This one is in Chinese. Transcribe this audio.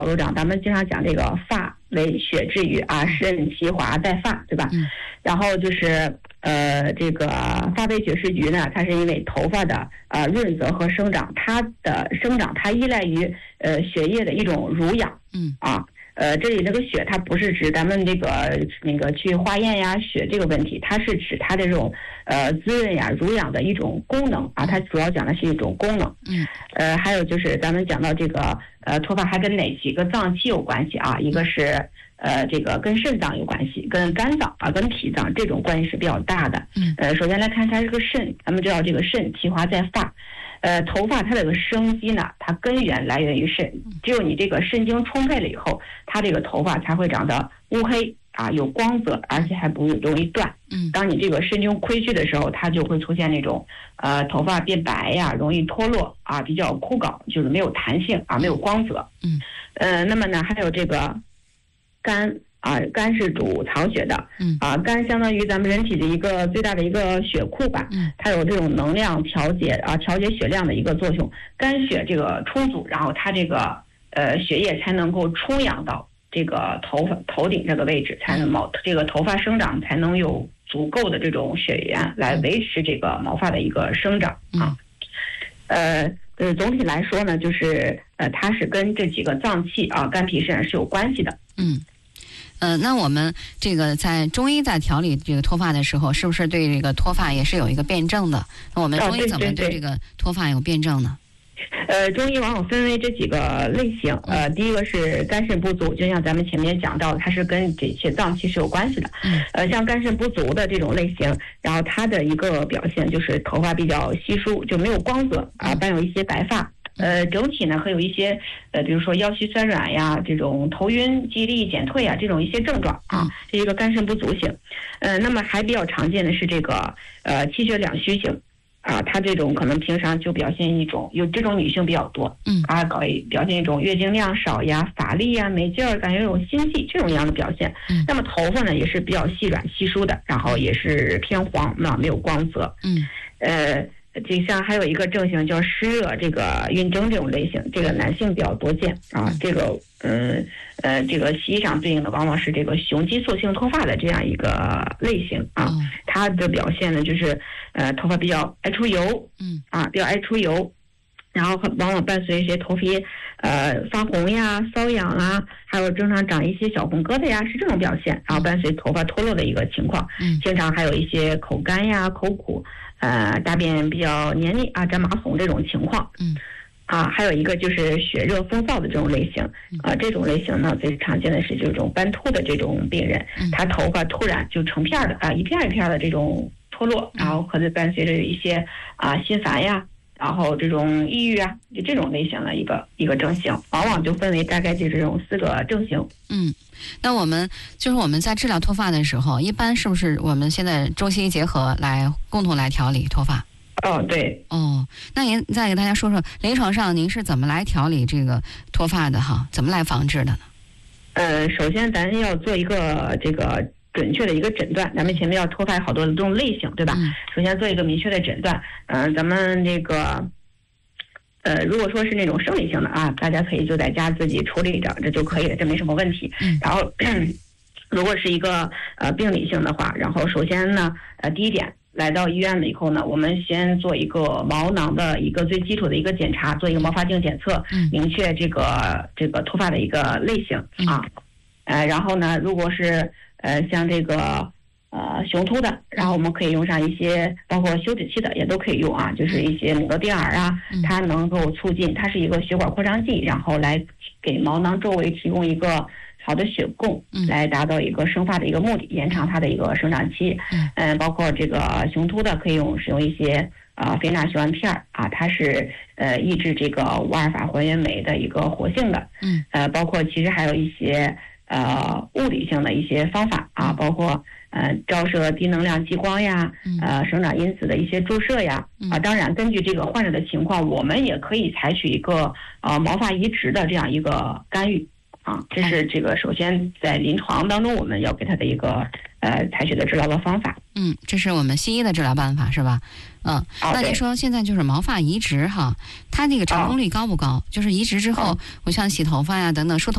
组长，咱们经常讲这个发为血之余啊，肾其华在发，对吧？然后就是这个发为血之余呢，它是因为头发的润泽和生长，它的生长它依赖于血液的一种濡养，这里这个血它不是指咱们这个去化验呀血这个问题，它是指它的这种滋润呀濡养的一种功能啊，它主要讲的是一种功能。还有就是咱们讲到这个脱发还跟哪几个脏器有关系啊？一个是这个跟肾脏有关系，跟肝脏啊跟脾脏这种关系是比较大的。首先来看它这个肾，咱们知道这个肾其华在发。头发它这个生机呢，它根源来源于肾，只有你这个肾精充沛了以后，它这个头发才会长得乌黑啊，有光泽，而且还不容易断。当你这个肾精亏虚的时候，它就会出现那种头发变白呀，容易脱落啊，比较枯槁，就是没有弹性啊，没有光泽。那么呢，还有这个肝。肝是主藏血的，肝相当于咱们人体的一个最大的一个血库吧，它有这种能量调节血量的一个作用。肝血这个充足，然后它这个血液才能够充养到这个头顶这个位置，才能这个头发生长才能有足够的这种血源来维持这个毛发的一个生长啊。总体来说呢，就是它是跟这几个脏器啊，肝脾肾是有关系的。 那我们这个在中医在调理这个脱发的时候，是不是对这个脱发也是有一个辩证的？那我们中医怎么对这个脱发有辩证呢？ 中医往往分为这几个类型。第一个是肝肾不足，就像咱们前面讲到，它是跟这些脏器是有关系的。像肝肾不足的这种类型，然后它的一个表现就是头发比较稀疏，就没有光泽啊，伴有一些白发。整体呢会有一些比如说腰膝酸软呀，这种头晕、记忆力减退呀，这种一些症状啊，是一个肝肾不足型。那么还比较常见的是这个气血两虚型啊，它这种可能平常就表现一种，有这种女性比较多，表现一种月经量少呀、乏力呀、没劲儿，感觉有心悸这种样的表现。那么头发呢也是比较细软稀疏的，然后也是偏黄，没有光泽。这像还有一个症型叫湿热这个晕蒸这种类型，这个男性比较多见啊。这个这个西医上对应的往往是这个雄激素性脱发的这样一个类型啊。它的表现呢就是头发比较爱出油，比较爱出油，然后往往伴随一些头皮发红呀、瘙痒啊，还有经常长一些小红疙瘩呀，是这种表现。然后伴随头发脱落的一个情况，经常还有一些口干呀、口苦。大便比较黏腻啊，粘马桶这种情况。还有一个就是血热风燥的这种类型这种类型呢，最常见的是这种斑秃的这种病人，他头发突然就成片的一片一片的这种脱落，然后可能伴随着一些心烦呀，然后这种抑郁啊，就这种类型的一个症型，往往就分为大概就是这种4个症型。 那我们在治疗脱发的时候，一般是不是我们现在中西医结合来共同来调理脱发？ 对。 那您再给大家说说临床上您是怎么来调理这个脱发的怎么来防治的呢？ 首先咱要做一个这个准确的一个诊断，咱们前面要脱发好多的这种类型，对吧？首先做一个明确的诊断。咱们这个如果说是那种生理性的大家可以就在家自己处理着，这就可以了，这没什么问题。然后如果是一个病理性的话，然后首先呢第一点，来到医院了以后呢，我们先做一个毛囊的一个最基础的一个检查，做一个毛发镜检测，明确这个脱发的一个类型然后呢，如果是像这个雄秃的，然后我们可以用上一些包括休止期的也都可以用就是一些米诺地尔它能够促进，它是一个血管扩张剂，然后来给毛囊周围提供一个好的血供，来达到一个生发的一个目的，延长它的一个生长期。包括这个雄秃的可以使用一些非那循环片它是抑制这个5-α还原酶的一个活性的。包括其实还有一些物理性的一些方法包括照射低能量激光呀，生长因子的一些注射呀，当然根据这个患者的情况，我们也可以采取一个毛发移植的这样一个干预这是这个首先在临床当中我们要给他的一个采取的治疗的方法。 这是我们西医的治疗办法是吧？那您说现在就是毛发移植它这个成功率高不高？就是移植之后，我像洗头发呀等等梳头